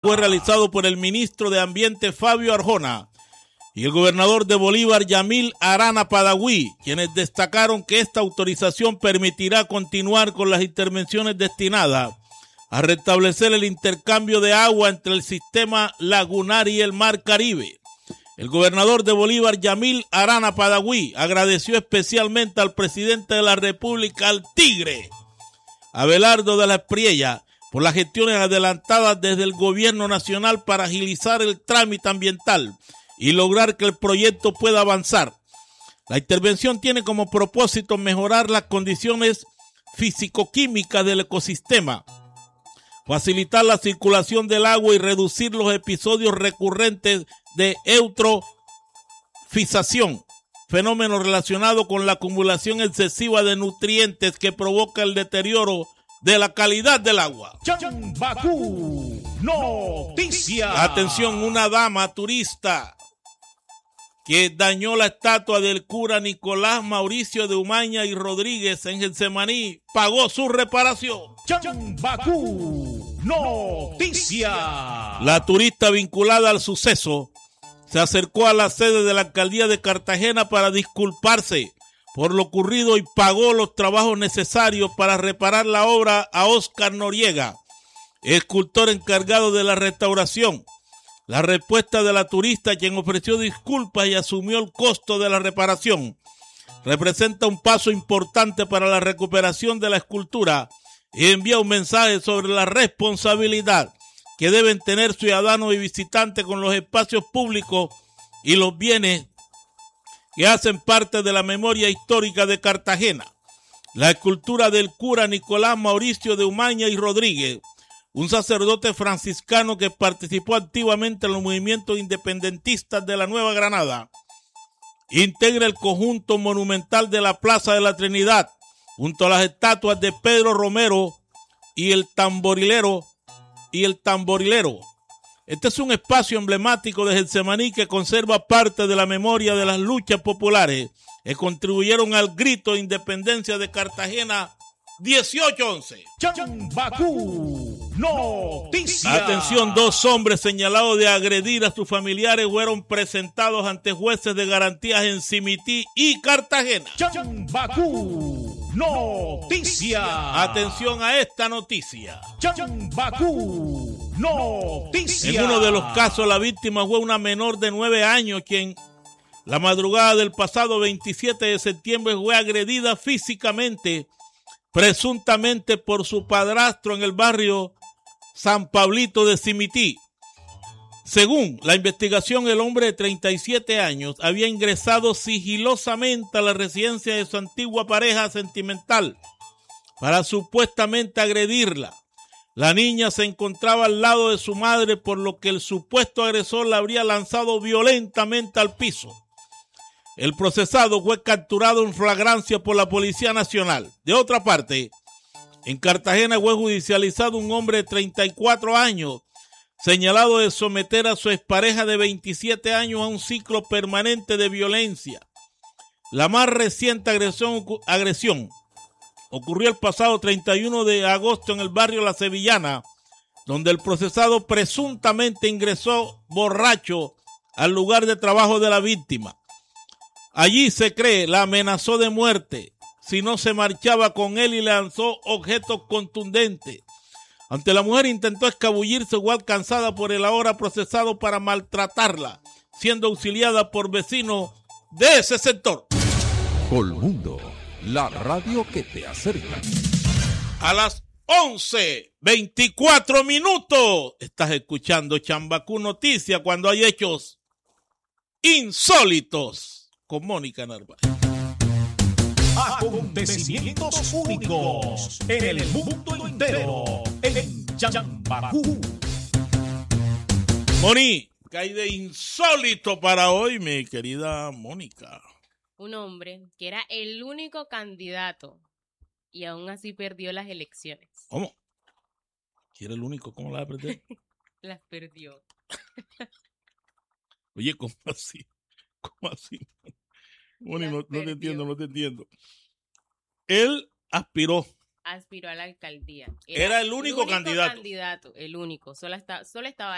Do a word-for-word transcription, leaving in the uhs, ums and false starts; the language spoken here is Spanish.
fue realizado por el ministro de Ambiente Fabio Arjona y el gobernador de Bolívar Yamil Arana Padaví, quienes destacaron que esta autorización permitirá continuar con las intervenciones destinadas a restablecer el intercambio de agua entre el sistema lagunar y el Mar Caribe. El gobernador de Bolívar, Yamil Arana Padaví, agradeció especialmente al presidente de la República, al Tigre, Abelardo de la Espriella, por las gestiones adelantadas desde el gobierno nacional para agilizar el trámite ambiental y lograr que el proyecto pueda avanzar. La intervención tiene como propósito mejorar las condiciones físico-químicas del ecosistema, facilitar la circulación del agua y reducir los episodios recurrentes de eutrofización, fenómeno relacionado con la acumulación excesiva de nutrientes que provoca el deterioro de la calidad del agua. Chambacú Noticias. Atención, una dama turista que dañó la estatua del cura Nicolás Mauricio de Umaña y Rodríguez en Getsemaní pagó su reparación. Chambacú Noticias. La turista vinculada al suceso se acercó a la sede de la alcaldía de Cartagena para disculparse por lo ocurrido y pagó los trabajos necesarios para reparar la obra a Óscar Noriega, escultor encargado de la restauración. La respuesta de la turista, quien ofreció disculpas y asumió el costo de la reparación, representa un paso importante para la recuperación de la escultura y envía un mensaje sobre la responsabilidad que deben tener ciudadanos y visitantes con los espacios públicos y los bienes que hacen parte de la memoria histórica de Cartagena. La escultura del cura Nicolás Mauricio de Umaña y Rodríguez, un sacerdote franciscano que participó activamente en los movimientos independentistas de la Nueva Granada, integra el conjunto monumental de la Plaza de la Trinidad, junto a las estatuas de Pedro Romero y el tamborilero y el tamborilero. Este es un espacio emblemático de Getsemaní que conserva parte de la memoria de las luchas populares que contribuyeron al grito de independencia de Cartagena dieciocho once. Chambacú Noticias. Atención, dos hombres señalados de agredir a sus familiares fueron presentados ante jueces de garantías en Simití y Cartagena. Chambacú Noticias. Atención a esta noticia. Chambacú Noticias. En uno de los casos, la víctima fue una menor de nueve años quien la madrugada del pasado veintisiete de septiembre fue agredida físicamente, presuntamente por su padrastro en el barrio San Pablito de Simití. Según la investigación, el hombre de treinta y siete años había ingresado sigilosamente a la residencia de su antigua pareja sentimental para supuestamente agredirla. La niña se encontraba al lado de su madre, por lo que el supuesto agresor la habría lanzado violentamente al piso. El procesado fue capturado en flagrancia por la Policía Nacional. De otra parte, en Cartagena fue judicializado un hombre de treinta y cuatro años, señalado de someter a su expareja de veintisiete años a un ciclo permanente de violencia. La más reciente agresión, agresión ocurrió el pasado treinta y uno de agosto en el barrio La Sevillana, donde el procesado presuntamente ingresó borracho al lugar de trabajo de la víctima. Allí, se cree, la amenazó de muerte si no se marchaba con él y le lanzó objetos contundentes. Ante la mujer intentó escabullirse, fue alcanzada por el ahora procesado para maltratarla, siendo auxiliada por vecinos de ese sector. Colmundo, la radio que te acerca. A las once veinticuatro minutos estás escuchando Chambacú Noticias, cuando hay hechos insólitos con Mónica Narváez. Acontecimientos únicos en el mundo entero en Chambacú. Moni, ¿qué hay de insólito para hoy, mi querida Mónica? Un hombre que era el único candidato y aún así perdió las elecciones. ¿Cómo? ¿Si era el único? ¿Cómo las perdió? Las perdió. Oye, ¿cómo así? ¿Cómo así? Moni, no, no te entiendo, no te entiendo. Él aspiró. Aspiró a la alcaldía. Era, era el único, el único candidato. candidato. El único. Solo, está, solo estaba